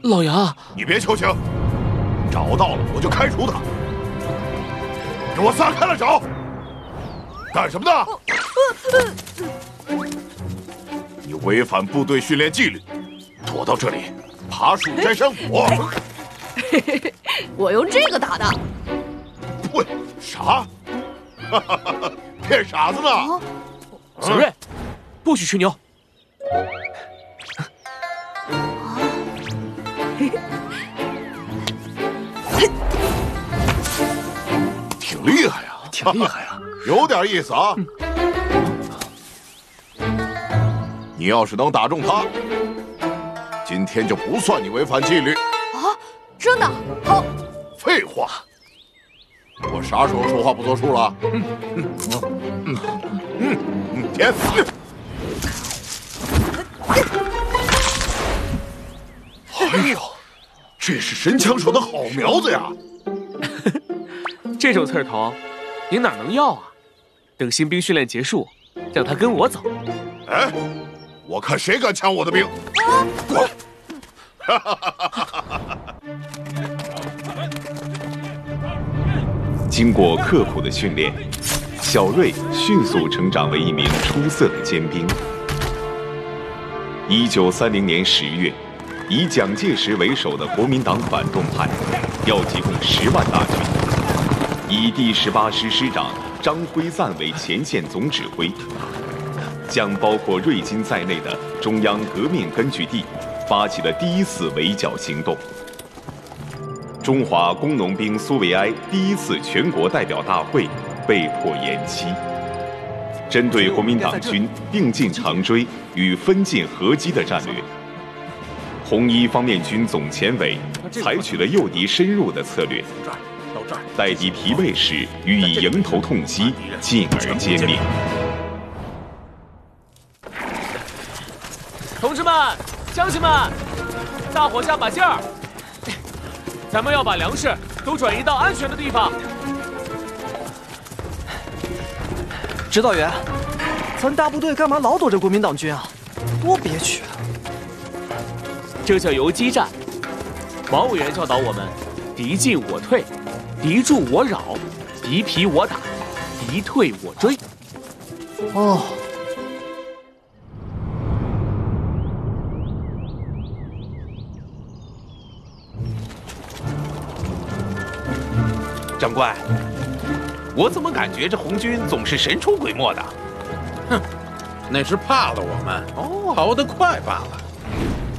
老杨， 你别求情，找到了我就开除他。给我撒开了找！干什么呢？你违反部队训练纪律，躲到这里爬树摘山果。 我用这个打的。 喂，啥？骗傻子呢？ 小瑞，不许吹牛。 挺厉害呀， 挺厉害呀， 有点意思啊。你要是能打中他，今天就不算你违反纪律。 啊，真的？好。 废话，我啥时候说话不作数了？填。哎呦，这是神枪手的好苗子呀！ 这种刺儿头，您哪能要啊？等新兵训练结束，让他跟我走。 哎，我看谁敢抢我的兵！滚！ 经过刻苦的训练，小瑞迅速成长为一名出色的尖兵。1930年10月，以蒋介石为首的国民党反动派调集共10万大军，以第18师师长张辉瓒为前线总指挥，将包括瑞金在内的中央革命根据地发起了第一次围剿行动。中华工农兵苏维埃第一次全国代表大会被迫延期。针对国民党军并进长追与分进合击的战略，红一方面军总前委采取了诱敌深入的策略，待敌疲惫时予以迎头痛击，进而歼灭。 同志们、乡亲们，大伙下把劲儿！咱们要把粮食都转移到安全的地方。 指导员，咱大部队干嘛老躲着国民党军啊？多憋屈啊！ 这叫游击战。毛委员教导我们：敌进我退，敌驻我扰，敌疲我打，敌退我追。 哦。 长官，我怎么感觉这红军总是神出鬼没的？ 哼，那是怕了我们，跑得快罢了。